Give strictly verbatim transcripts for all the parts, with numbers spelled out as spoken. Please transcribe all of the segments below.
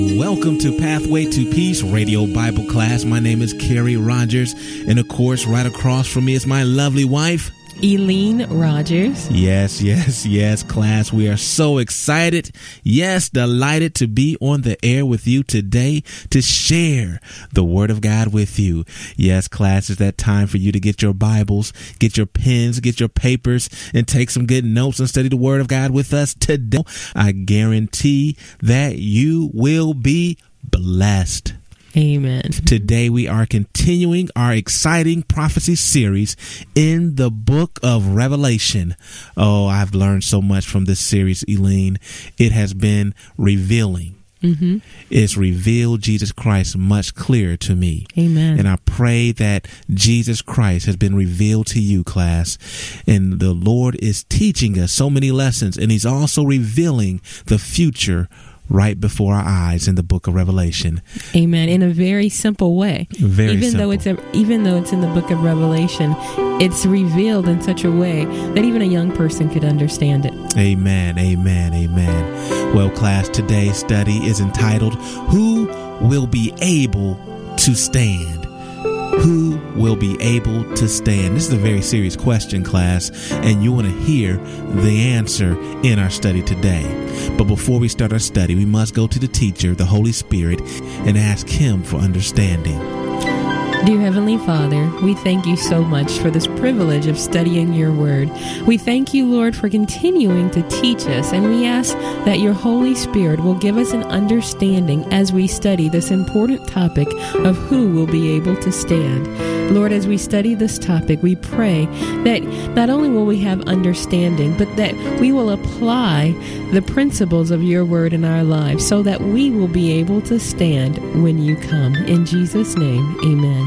Welcome to Pathway to Peace Radio Bible Class. My name is Carrie Rogers, and of course, right across from me is my lovely wife, Eileen Rogers. Yes, yes, yes, class. We are so excited. Yes, delighted to be on the air with you today to share the Word of God with you. Yes, class, it's that time for you to get your Bibles, get your pens, get your papers, and take some good notes and study the Word of God with us today. I guarantee that you will be blessed. Amen. Today we are continuing our exciting prophecy series in the book of Revelation. Oh, I've learned so much from this series, Eileen. It has been revealing. Mm-hmm. It's revealed Jesus Christ much clearer to me. Amen. And I pray that Jesus Christ has been revealed to you, class. And the Lord is teaching us so many lessons, and He's also revealing the future right before our eyes in the book of Revelation. Amen. In a very simple way. Very even simple. though it's a, even though it's in the book of Revelation, it's revealed in such a way that even a young person could understand it. Amen. Amen. Amen. Well, class, today's study is entitled, Who Will Be Able to Stand? Who will be able to stand? This is a very serious question, class, and you want to hear the answer in our study today. But before we start our study, we must go to the teacher, the Holy Spirit, and ask Him for understanding. Dear Heavenly Father, we thank you so much for this privilege of studying your word. We thank you, Lord, for continuing to teach us, and we ask that your Holy Spirit will give us an understanding as we study this important topic of who will be able to stand. Lord, as we study this topic, we pray that not only will we have understanding, but that we will apply the principles of your word in our lives so that we will be able to stand when you come. In Jesus' name, amen.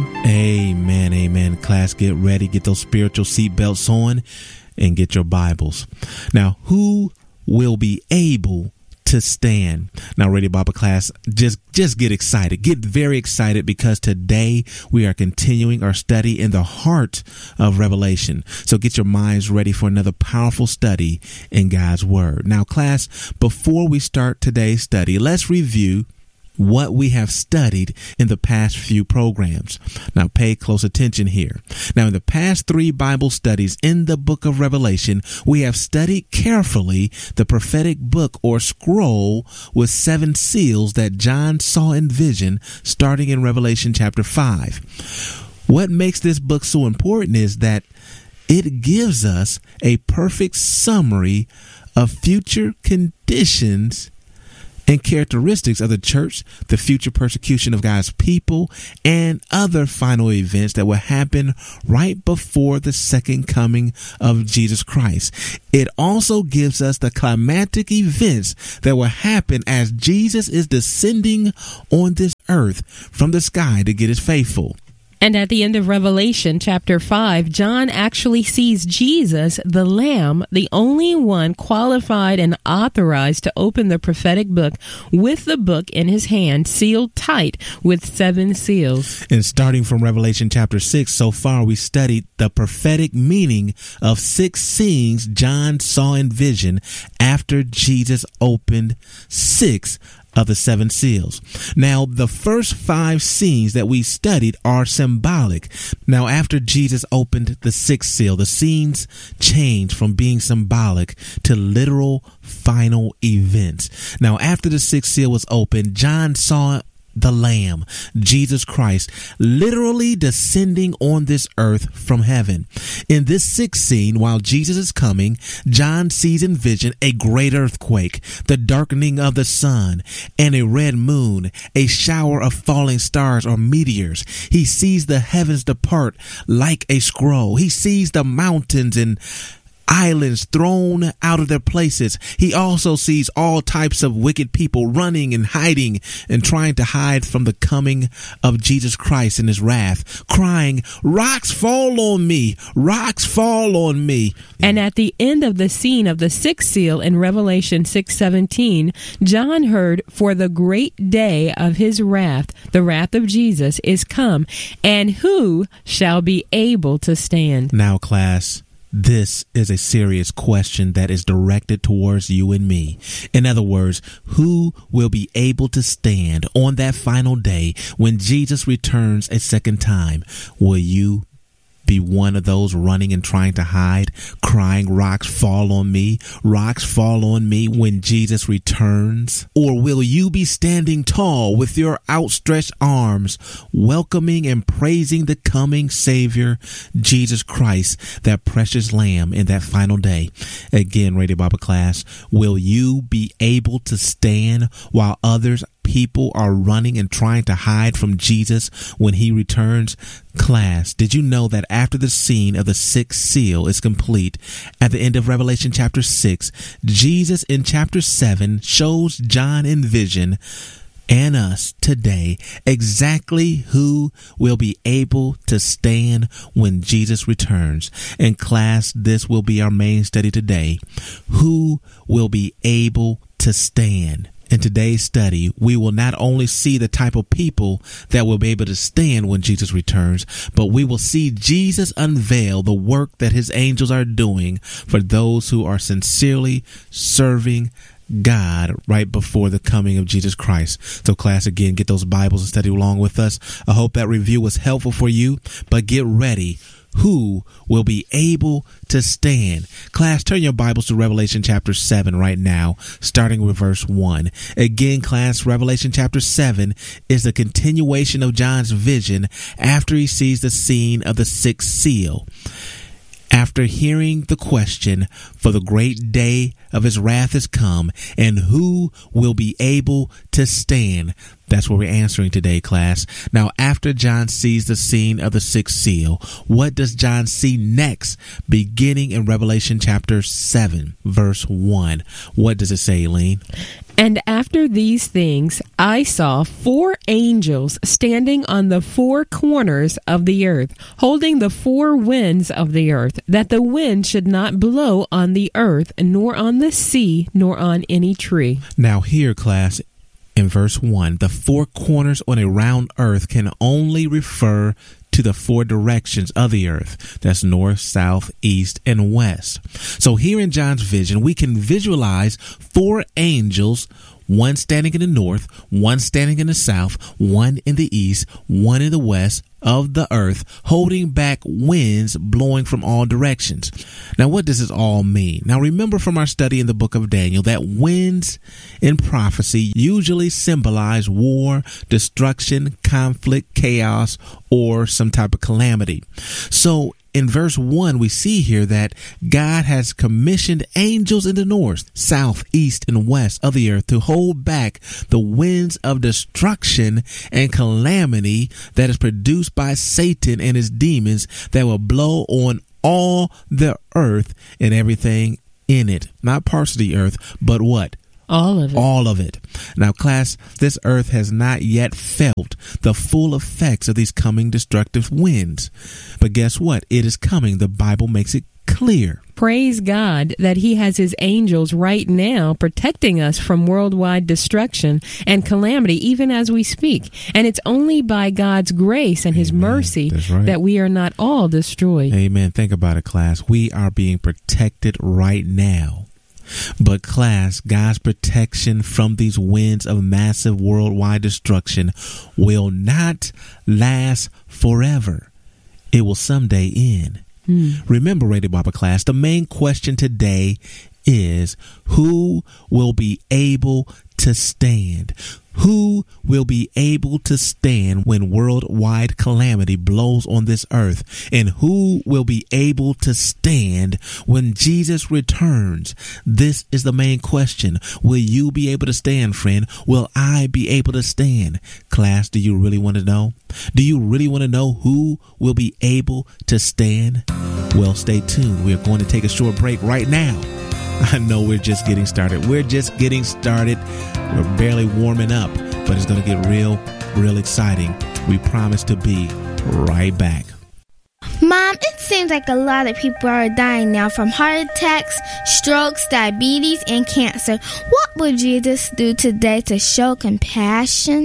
Amen, amen. Class, get ready, get those spiritual seatbelts on, and get your Bibles. Now, who will be able to stand? Now, Radio Bible Class, just just get excited. Get very excited, because today we are continuing our study in the heart of Revelation. So get your minds ready for another powerful study in God's Word. Now, class, before we start today's study, let's review what we have studied in the past few programs. Now, pay close attention here. Now, in the past three Bible studies in the book of Revelation, we have studied carefully the prophetic book or scroll with seven seals that John saw in vision, starting in Revelation chapter five. What makes this book so important is that it gives us a perfect summary of future conditions and characteristics of the church, the future persecution of God's people, and other final events that will happen right before the second coming of Jesus Christ. It also gives us the climactic events that will happen as Jesus is descending on this earth from the sky to get His faithful. And at the end of Revelation chapter five, John actually sees Jesus, the Lamb, the only one qualified and authorized to open the prophetic book, with the book in his hand, sealed tight with seven seals. And starting from Revelation chapter six, so far we studied the prophetic meaning of six scenes John saw in vision after Jesus opened six of the seven seals. Now, the first five scenes that we studied are symbolic. Now, after Jesus opened the sixth seal, the scenes changed from being symbolic to literal final events. Now, after the sixth seal was opened, John saw the Lamb, Jesus Christ, literally descending on this earth from heaven. In this sixth scene, while Jesus is coming, John sees in vision a great earthquake, the darkening of the sun, and a red moon, a shower of falling stars or meteors. He sees the heavens depart like a scroll. He sees the mountains and islands thrown out of their places. He also sees all types of wicked people running and hiding and trying to hide from the coming of Jesus Christ in His wrath, crying, "Rocks fall on me, rocks fall on me." And at the end of the scene of the sixth seal in Revelation six seventeen, John heard, "For the great day of His wrath, the wrath of Jesus, is come, and who shall be able to stand?" Now, class, this is a serious question that is directed towards you and me. In other words, who will be able to stand on that final day when Jesus returns a second time? Will you be one of those running and trying to hide, crying, "Rocks fall on me, rocks fall on me," when Jesus returns? Or will you be standing tall with your outstretched arms, welcoming and praising the coming Savior, Jesus Christ, that precious Lamb, in that final day? Again, Radio Bible class, will you be able to stand while others people are running and trying to hide from Jesus when he returns? Class, did you know that after the scene of the sixth seal is complete at the end of Revelation chapter six, Jesus in chapter seven shows John in vision and us today exactly who will be able to stand when Jesus returns? And class, this will be our main study today. Who will be able to stand? In today's study, we will not only see the type of people that will be able to stand when Jesus returns, but we will see Jesus unveil the work that his angels are doing for those who are sincerely serving God right before the coming of Jesus Christ. So class, again, get those Bibles and study along with us. I hope that review was helpful for you, but get ready. Who will be able to stand? Class, turn your Bibles to Revelation chapter seven right now, starting with verse one. Again, class, Revelation chapter seven is the continuation of John's vision after he sees the scene of the sixth seal. After hearing the question, for the great day of his wrath has come, and who will be able to stand? That's what we're answering today, class. Now, after John sees the scene of the sixth seal, what does John see next? Beginning in Revelation chapter seven, verse one. What does it say, Eileen? And after these things, I saw four angels standing on the four corners of the earth, holding the four winds of the earth, that the wind should not blow on the earth, nor on the sea, nor on any tree. Now here, class, in verse one, the four corners on a round earth can only refer to the four directions of the earth. That's north, south, east, and west. So here in John's vision, we can visualize four angels, one standing in the north, one standing in the south, one in the east, one in the west of the earth, holding back winds blowing from all directions. Now, what does this all mean? Now, remember from our study in the book of Daniel that winds in prophecy usually symbolize war, destruction, conflict, chaos, or some type of calamity. So in verse one, we see here that God has commissioned angels in the north, south, east, and west of the earth to hold back the winds of destruction and calamity that is produced by Satan and his demons that will blow on all the earth and everything in it. Not parts of the earth, but what? All of it. All of it. Now, class, this earth has not yet felt the full effects of these coming destructive winds. But guess what? It is coming. The Bible makes it clear. Praise God that he has his angels right now protecting us from worldwide destruction and calamity, even as we speak. And it's only by God's grace and his Amen. mercy Right. that we are not all destroyed. Amen. Think about it, class. We are being protected right now. But class, God's protection from these winds of massive worldwide destruction will not last forever. It will someday end. Hmm. Remember, Radio Bible class, the main question today is who will be able to stand? Who will be able to stand when worldwide calamity blows on this earth? And who will be able to stand when Jesus returns? This is the main question. Will you be able to stand, friend? Will I be able to stand? Class, do you really want to know? Do you really want to know who will be able to stand? Well, stay tuned. We're going to take a short break right now. I know we're just getting started. We're just getting started. We're barely warming up, but it's going to get real, real exciting. We promise to be right back. Mom, it seems like a lot of people are dying now from heart attacks, strokes, diabetes, and cancer. What would Jesus do today to show compassion?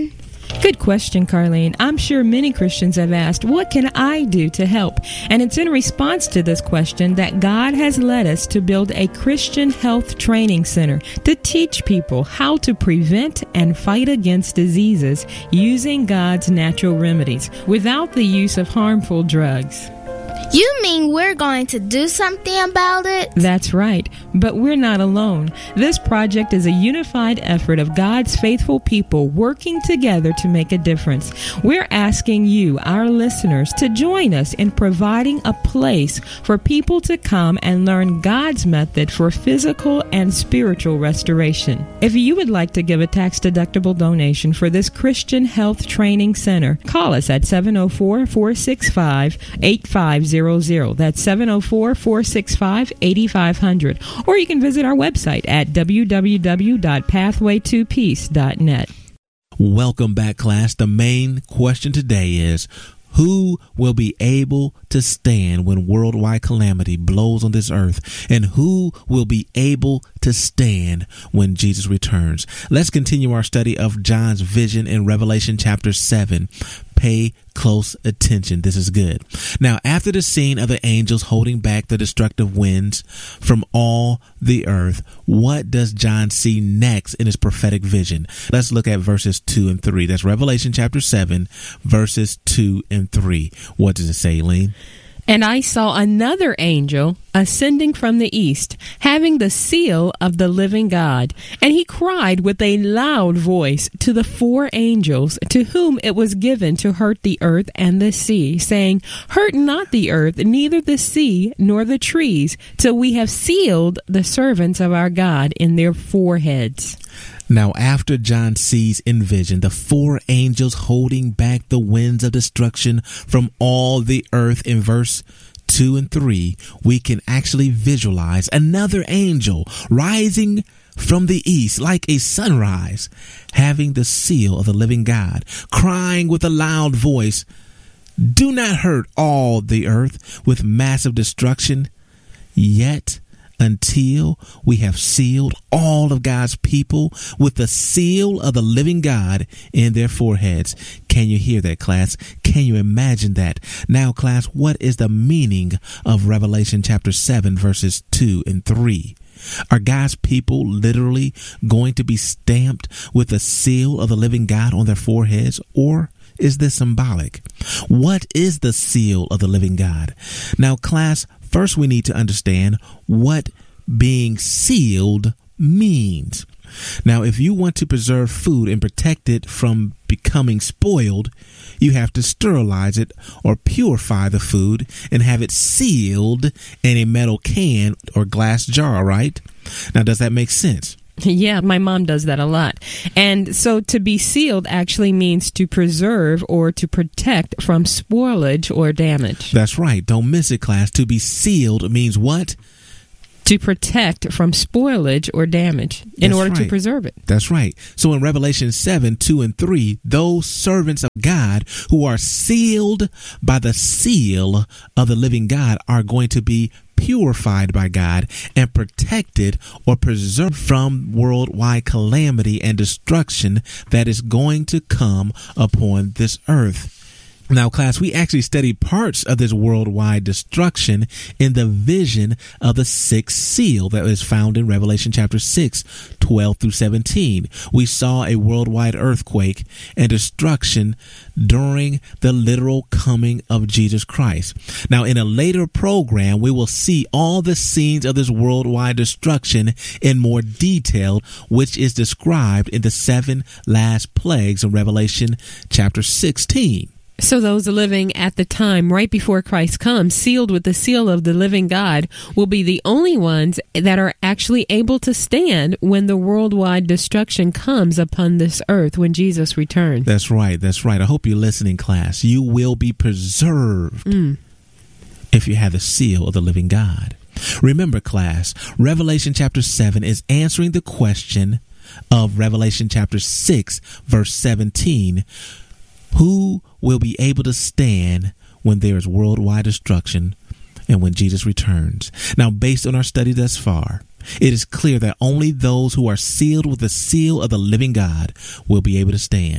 Good question, Carlene. I'm sure many Christians have asked, what can I do to help? And it's in response to this question that God has led us to build a Christian health training center to teach people how to prevent and fight against diseases using God's natural remedies without the use of harmful drugs. You mean we're going to do something about it? That's right, but we're not alone. This project is a unified effort of God's faithful people working together to make a difference. We're asking you, our listeners, to join us in providing a place for people to come and learn God's method for physical and spiritual restoration. If you would like to give a tax-deductible donation for this Christian Health Training Center, call us at seven oh four, four six five, eight five zero zero. That's seven oh four, four six five, eight five zero zero. Or you can visit our website at w w w dot pathway to peace dot net. Welcome back, class. The main question today is, who will be able to stand when worldwide calamity blows on this earth? And who will be able to stand when Jesus returns? Let's continue our study of John's vision in Revelation chapter seven. Pay close attention. This is good. Now, after the scene of the angels holding back the destructive winds from all the earth, what does John see next in his prophetic vision? Let's look at verses two and three. That's Revelation chapter seven, verses two and three. What does it say, Elaine? And I saw another angel ascending from the east, having the seal of the living God. And he cried with a loud voice to the four angels to whom it was given to hurt the earth and the sea, saying, Hurt not the earth, neither the sea, nor the trees, till we have sealed the servants of our God in their foreheads. Now, after John sees in vision the four angels holding back the winds of destruction from all the earth in verse two and three, we can actually visualize another angel rising from the east like a sunrise, having the seal of the living God, crying with a loud voice, Do not hurt all the earth with massive destruction, yet until we have sealed all of God's people with the seal of the living God in their foreheads. Can you hear that, class? Can you imagine that? Now, class, what is the meaning of Revelation chapter seven, verses two and three? Are God's people literally going to be stamped with the seal of the living God on their foreheads, or is this symbolic? What is the seal of the living God? Now, class, first we need to understand what being sealed means. Now, if you want to preserve food and protect it from becoming spoiled, you have to sterilize it or purify the food and have it sealed in a metal can or glass jar, right? Now, does that make sense? Yeah, my mom does that a lot. And so to be sealed actually means to preserve or to protect from spoilage or damage. That's right. Don't miss it, class. To be sealed means what? To protect from spoilage or damage in That's order right. to preserve it. That's right. So in Revelation seven, two and three, those servants of God who are sealed by the seal of the living God are going to be purified by God and protected or preserved from worldwide calamity and destruction that is going to come upon this earth. Now, class, we actually studied parts of this worldwide destruction in the vision of the sixth seal that is found in Revelation chapter six, twelve through seventeen. We saw a worldwide earthquake and destruction during the literal coming of Jesus Christ. Now, in a later program, we will see all the scenes of this worldwide destruction in more detail, which is described in the seven last plagues of Revelation chapter sixteen. So those living at the time right before Christ comes, sealed with the seal of the living God, will be the only ones that are actually able to stand when the worldwide destruction comes upon this earth when Jesus returns. That's right. That's right. I hope you're listening, class. You will be preserved mm. if you have the seal of the living God. Remember, class, Revelation chapter seven is answering the question of Revelation chapter six, verse seventeen. Who will be able to stand when there is worldwide destruction and when Jesus returns? Now, based on our study thus far, it is clear that only those who are sealed with the seal of the living God will be able to stand.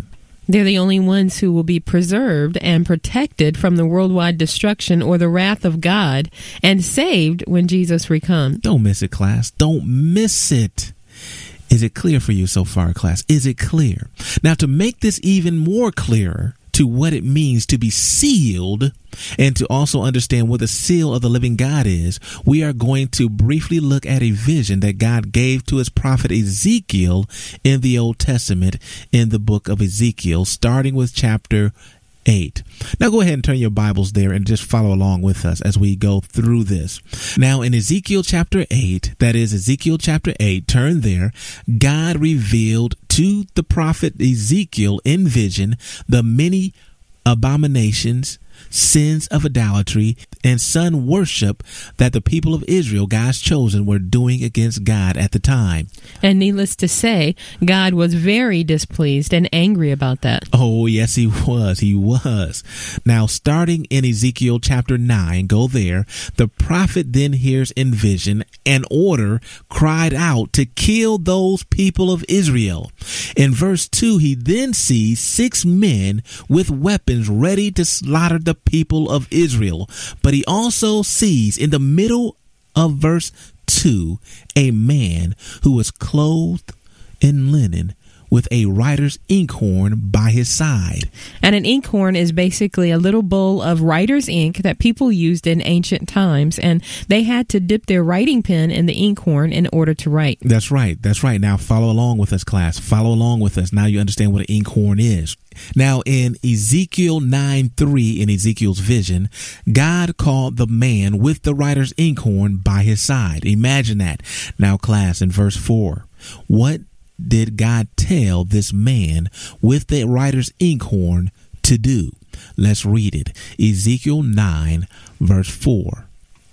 They're the only ones who will be preserved and protected from the worldwide destruction or the wrath of God and saved when Jesus recomes. Don't miss it, class. Don't miss it. Is it clear for you so far, class? Is it clear? Now, to make this even more clearer to what it means to be sealed and to also understand what the seal of the living God is, we are going to briefly look at a vision that God gave to his prophet Ezekiel in the Old Testament in the book of Ezekiel, starting with chapter eight. Now go ahead and turn your Bibles there and just follow along with us as we go through this. Now in Ezekiel chapter eight, that is Ezekiel chapter eight, turn there, God revealed to the prophet Ezekiel in vision the many abominations, sins of idolatry, and sun worship that the people of Israel, God's chosen, were doing against God at the time. And needless to say, God was very displeased and angry about that. Oh, yes, he was. He was. Now, starting in Ezekiel chapter nine, go there. The prophet then hears in vision an order cried out to kill those people of Israel. In verse two, he then sees six men with weapons ready to slaughter the people of Israel. But he also sees in the middle of verse two a man who was clothed in linen with a writer's inkhorn by his side. And an inkhorn is basically a little bowl of writer's ink that people used in ancient times, and they had to dip their writing pen in the inkhorn in order to write. That's right. That's right. Now follow along with us, class. Follow along with us. Now you understand what an inkhorn is. Now in Ezekiel nine three, in Ezekiel's vision, God called the man with the writer's inkhorn by his side. Imagine that. Now class, in verse four, what did God tell this man with the writer's inkhorn to do? Let's read it. Ezekiel nine, verse four.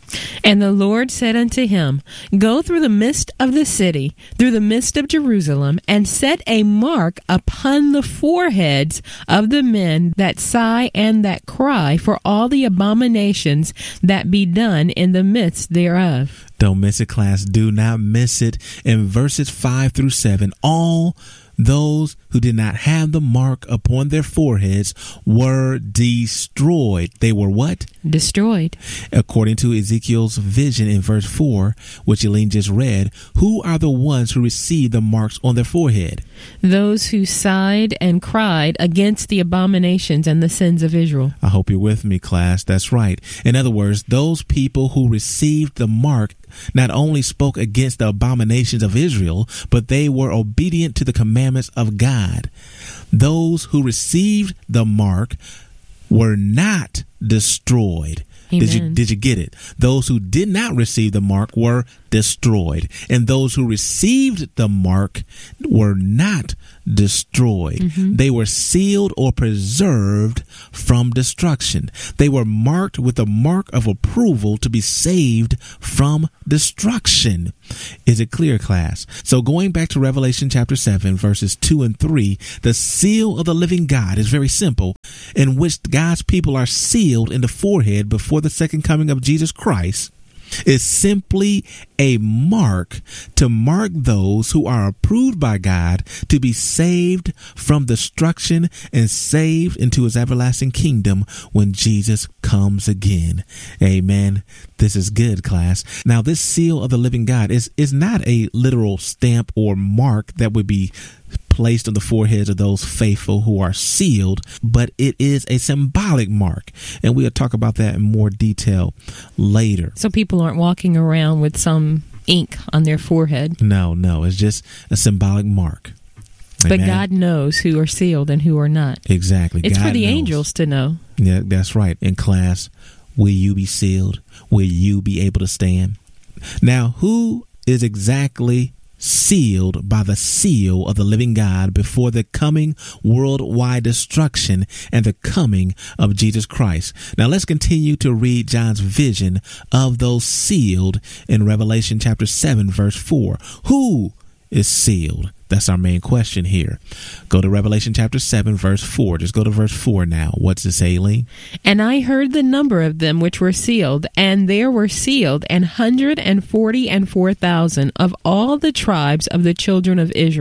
And the Lord said unto him, Go through the midst of the city, through the midst of Jerusalem, and set a mark upon the foreheads of the men that sigh and that cry for all the abominations that be done in the midst thereof. Don't miss it, class. Do not miss it. In verses five through seven, all those who did not have the mark upon their foreheads were destroyed. They were what? Destroyed. According to Ezekiel's vision in verse four, which Elaine just read, who are the ones who received the marks on their forehead? Those who sighed and cried against the abominations and the sins of Israel. I hope you're with me, class. That's right. In other words, those people who received the mark not only spoke against the abominations of Israel, but they were obedient to the commandments of God. Those who received the mark were not destroyed. Amen. Did you did you get it? Those who did not receive the mark were destroyed, and those who received the mark were not destroyed. Mm-hmm. They were sealed or preserved from destruction. They were marked with a mark of approval to be saved from destruction. Is it clear, class? So going back to Revelation chapter seven, verses two and three, the seal of the living God is very simple, in which God's people are sealed in the forehead before the second coming of Jesus Christ. Is simply a mark to mark those who are approved by God to be saved from destruction and saved into his everlasting kingdom when Jesus comes again. Amen. This is good, class. Now, this seal of the living God is, is not a literal stamp or mark that would be placed on the foreheads of those faithful who are sealed, but it is a symbolic mark. And we'll talk about that in more detail later. So people aren't walking around with some ink on their forehead. No, no, it's just a symbolic mark. But Amen. God knows who are sealed and who are not. Exactly. It's God for the knows. angels to know. Yeah, that's right. In class, will you be sealed? Will you be able to stand? Now, who is exactly sealed by the seal of the living God before the coming worldwide destruction and the coming of Jesus Christ? Now let's continue to read John's vision of those sealed in Revelation chapter seven, verse four. Who is sealed? That's our main question here. Go to Revelation chapter seven, verse four. Just go to verse four now. What's it say, Lee? And I heard the number of them which were sealed, and there were sealed an hundred and forty and four thousand of all the tribes of the children of Israel.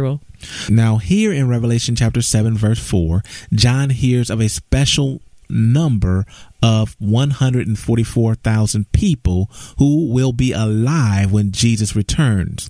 Now, here in Revelation chapter seven, verse four, John hears of a special number of one hundred forty-four thousand people who will be alive when Jesus returns.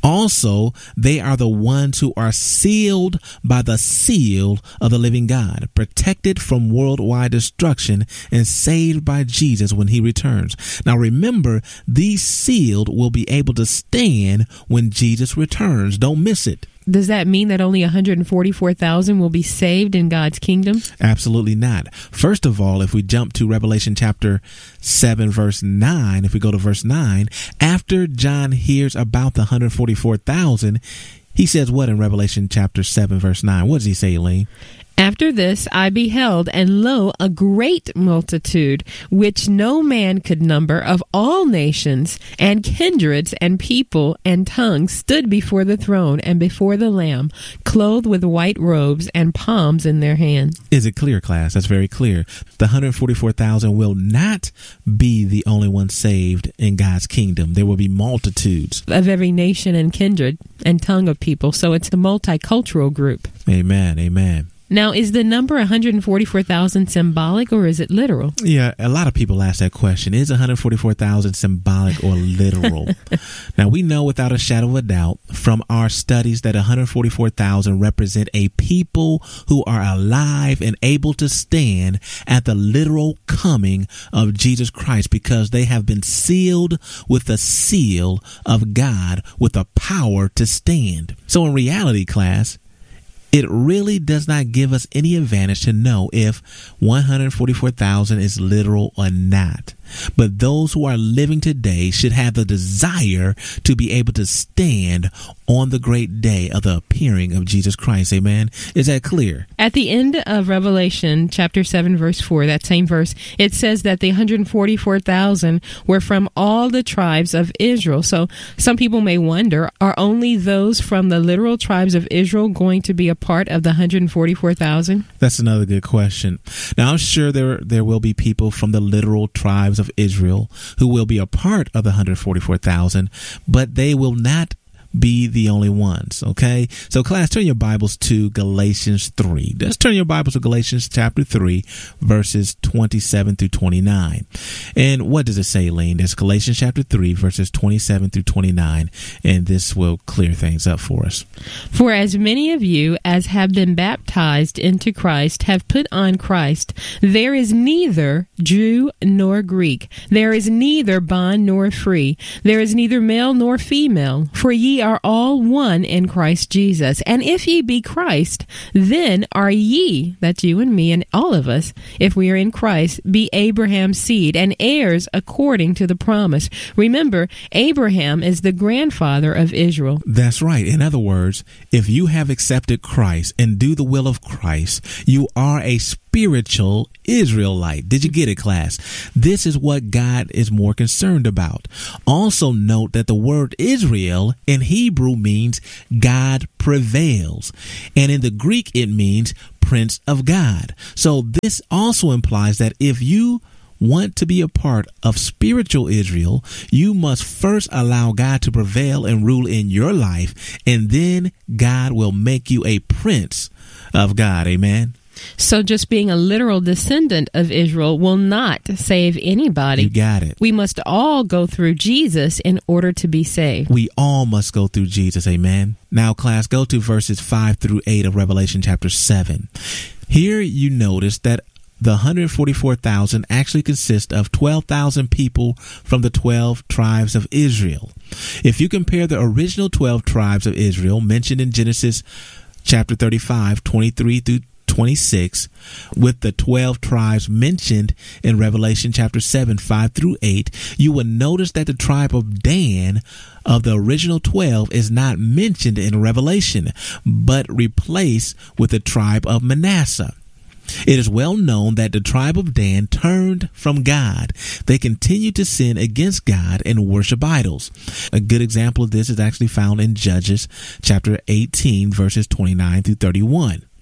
Also, they are the ones who are sealed by the seal of the living God, protected from worldwide destruction, and saved by Jesus when he returns. Now remember, these sealed will be able to stand when Jesus returns. Don't miss it. Does that mean that only one hundred forty-four thousand will be saved in God's kingdom? Absolutely not. First of all, if we jump to Revelation chapter seven, verse nine, if we go to verse nine, after John hears about the one hundred forty-four thousand, he says what in Revelation chapter seven, verse nine? What does he say, Elaine? After this I beheld, and lo, a great multitude, which no man could number, of all nations and kindreds and people and tongues, stood before the throne and before the Lamb, clothed with white robes and palms in their hands. Is it clear, class? That's very clear. The one hundred forty-four thousand will not be the only one saved in God's kingdom. There will be multitudes Of every nation and kindred and tongue of people. So it's a multicultural group. Amen. Amen. Now, is the number one hundred forty-four thousand symbolic or is it literal? Yeah, a lot of people ask that question. Is one hundred forty-four thousand symbolic or literal? Now, we know without a shadow of a doubt from our studies that one hundred forty-four thousand represent a people who are alive and able to stand at the literal coming of Jesus Christ because they have been sealed with the seal of God with the power to stand. So in reality, class, it really does not give us any advantage to know if one hundred forty-four thousand is literal or not. But those who are living today should have the desire to be able to stand on the great day of the appearing of Jesus Christ. Amen. Is that clear? At the end of Revelation chapter seven, verse four, that same verse, it says that the one hundred forty-four thousand were from all the tribes of Israel. So some people may wonder, are only those from the literal tribes of Israel going to be a part of the one hundred forty-four thousand? That's another good question. Now, I'm sure there there will be people from the literal tribes of Israel who will be a part of the one hundred forty-four thousand, but they will not be the only ones. Okay, so class, turn your Bibles to Galatians three. Let's turn your Bibles to Galatians chapter three, verses twenty-seven through twenty-nine. And what does it say, Lane? That's Galatians chapter three, verses twenty-seven through twenty-nine, and this will clear things up for us. For as many of you as have been baptized into Christ have put on Christ. There is neither Jew nor Greek. There is neither bond nor free. There is neither male nor female. For ye are all one in Christ Jesus. And if ye be Christ, then are ye, that's you and me and all of us, if we are in Christ, be Abraham's seed and heirs according to the promise. Remember, Abraham is the grandfather of Israel. That's right. In other words, if you have accepted Christ and do the will of Christ, you are a spiritual Israelite. Did you get it, class? This is what God is more concerned about. Also note that the word Israel in Hebrew means God prevails, and in the Greek it means Prince of God. So this also implies that if you want to be a part of spiritual Israel, you must first allow God to prevail and rule in your life, and then God will make you a prince of God. Amen. So just being a literal descendant of Israel will not save anybody. You got it. We must all go through Jesus in order to be saved. We all must go through Jesus. Amen. Now, class, go to verses five through eight of Revelation chapter seven. Here you notice that the one hundred forty-four thousand actually consists of twelve thousand people from the twelve tribes of Israel. If you compare the original twelve tribes of Israel mentioned in Genesis chapter thirty-five, twenty-three through twenty-six with the twelve tribes mentioned in Revelation chapter seven, five through eight, you will notice that the tribe of Dan of the original twelve is not mentioned in Revelation, but replaced with the tribe of Manasseh. It is well known that the tribe of Dan turned from God. They continued to sin against God and worship idols. A good example of this is actually found in Judges chapter eighteen, verses twenty-nine through thirty-one.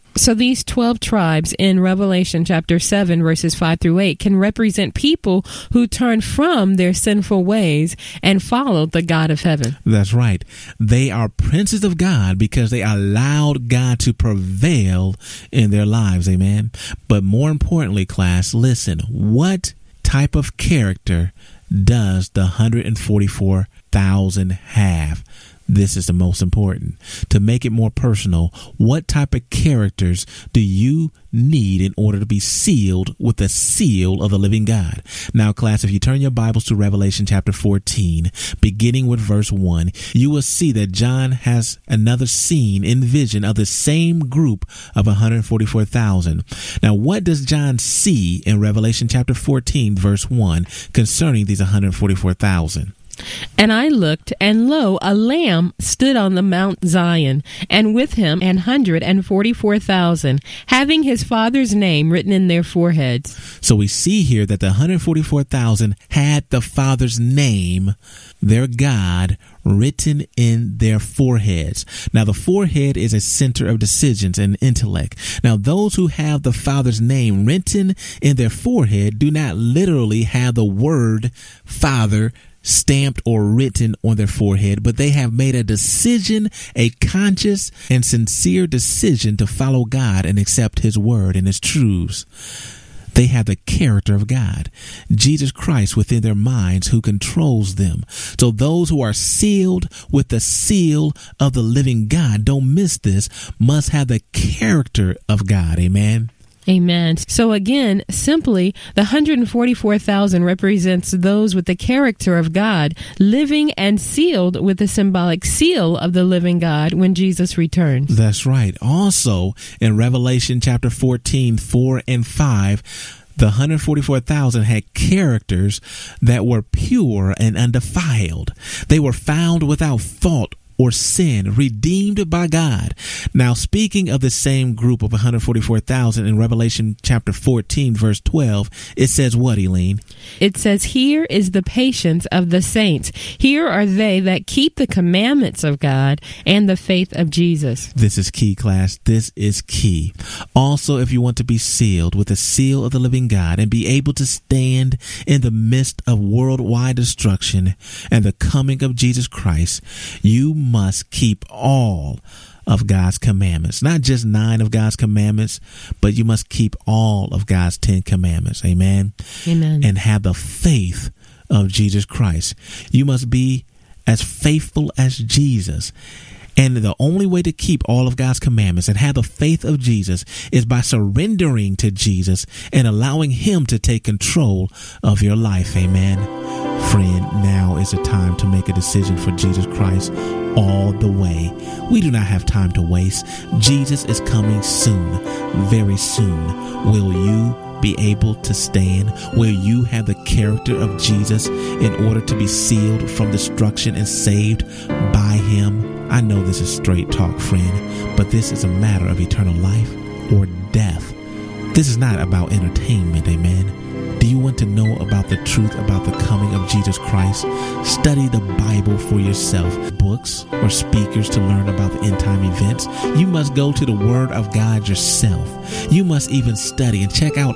So these twelve tribes in Revelation chapter seven, verses five through eight, can represent people who turned from their sinful ways and followed the God of heaven. That's right. They are princes of God because they allowed God to prevail in their lives. Amen. But more importantly, class, listen, what type of character does the one hundred forty-four thousand have? This is the most important. To make it more personal, what type of characters do you need in order to be sealed with the seal of the living God? Now, class, if you turn your Bibles to Revelation chapter fourteen, beginning with verse one, you will see that John has another scene in vision of the same group of one hundred forty-four thousand. Now, what does John see in Revelation chapter fourteen, verse one, concerning these one hundred forty-four thousand? And I looked, and lo, a Lamb stood on the Mount Zion, and with him an hundred and forty-four thousand, having his Father's name written in their foreheads. So we see here that the one hundred forty-four thousand had the Father's name, their God, written in their foreheads. Now, the forehead is a center of decisions and intellect. Now, those who have the Father's name written in their forehead do not literally have the word Father stamped or written on their forehead, but they have made a decision, a conscious and sincere decision to follow God and accept his word and his truths. They have the character of God, Jesus Christ, within their minds, who controls them. So those who are sealed with the seal of the living God, don't miss this, must have the character of God. Amen. Amen. So again, simply, the one hundred forty-four thousand represents those with the character of God, living and sealed with the symbolic seal of the living God when Jesus returns. That's right. Also, in Revelation chapter fourteen, four and five, the one hundred forty-four thousand had characters that were pure and undefiled. They were found without fault or sin, redeemed by God. Now, speaking of the same group of one hundred forty-four thousand in Revelation chapter fourteen, verse twelve, it says what, Eileen? It says, here is the patience of the saints. Here are they that keep the commandments of God and the faith of Jesus. This is key, class. This is key. Also, if you want to be sealed with the seal of the living God and be able to stand in the midst of worldwide destruction and the coming of Jesus Christ, you must keep all of God's commandments, not just nine of God's commandments, but you must keep all of God's ten commandments. Amen. Amen. And have the faith of Jesus Christ. You must be as faithful as Jesus. And the only way to keep all of God's commandments and have the faith of Jesus is by surrendering to Jesus and allowing him to take control of your life. Amen. Friend, now is the time to make a decision for Jesus Christ all the way. We do not have time to waste. Jesus is coming soon, very soon. Will you be able to stand? Will you have the character of Jesus in order to be sealed from destruction and saved by him? I know this is straight talk, friend, but this is a matter of eternal life or death. This is not about entertainment, amen. Do you want to know about the truth about the coming of Jesus Christ? Study the Bible for yourself. Books or speakers to learn about the end time events. You must go to the Word of God yourself. You must even study and check out